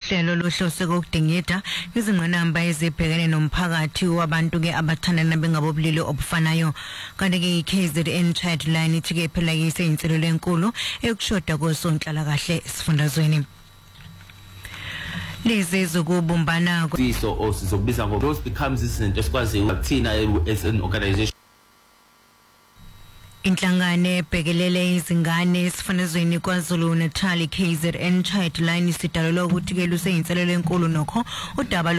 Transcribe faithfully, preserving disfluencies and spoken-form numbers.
uhlelo lohlose kokudingida izingqinamba ezibhekene nomphakathi wabantu ke abathandana bengabobulili obufanayo kanti ke i-K Z N Childline ithi ke phela yiseyinselelo enkulu ekushoda kosonhlala kahle esifundazweni. Lezi zokubumbana so sizokubiza ngo those becomes izinto esikwazi ukuthina as an organization. Inhlangano ebhekelele izingane esifundazweni KwaZulu Natal K Z N Childline isidalelwe ukuthi ke luseyinselelo enkulu nokho udaba